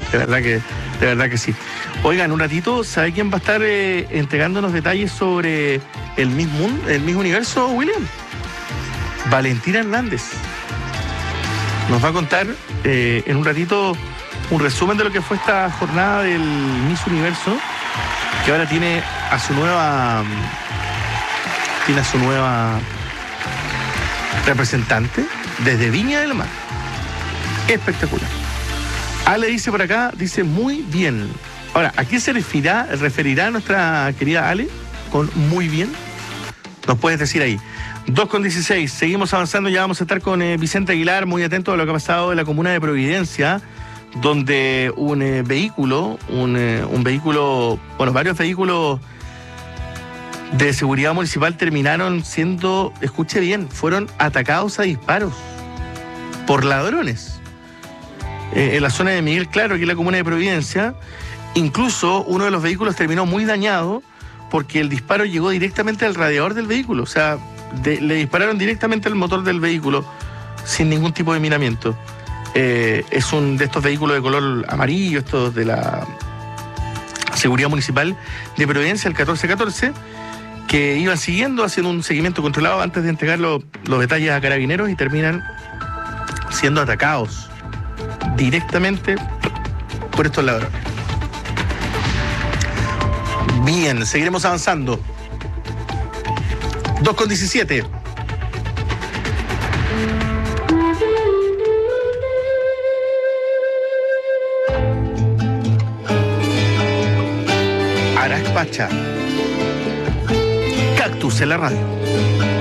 de verdad que sí. Oigan, un ratito, ¿sabe quién va a estar entregándonos detalles sobre el Miss Universo, William? Valentina Hernández. Nos va a contar en un ratito un resumen de lo que fue esta jornada del Miss Universo, que ahora tiene a su nueva representante desde Viña del Mar. Espectacular. Ale dice por acá, dice muy bien. Ahora, ¿a qué se referirá nuestra querida Ale con muy bien? Nos puedes decir ahí. 2:16, seguimos avanzando, ya vamos a estar con Vicente Aguilar, muy atento a lo que ha pasado en la comuna de Providencia, donde un vehículo, varios vehículos de seguridad municipal terminaron siendo, escuche bien, fueron atacados a disparos por ladrones. En la zona de Miguel Claro, aquí en la comuna de Providencia, incluso uno de los vehículos terminó muy dañado porque el disparo llegó directamente al radiador del vehículo, o sea, le dispararon directamente al motor del vehículo sin ningún tipo de minamiento. Es un de estos vehículos de color amarillo, estos de la Seguridad Municipal de Providencia, el 1414, que iban haciendo un seguimiento controlado antes de entregar los detalles a carabineros y terminan siendo atacados directamente por estos ladrones. Bien, seguiremos avanzando. 2:17. Arax Pacha. Cactus en la radio.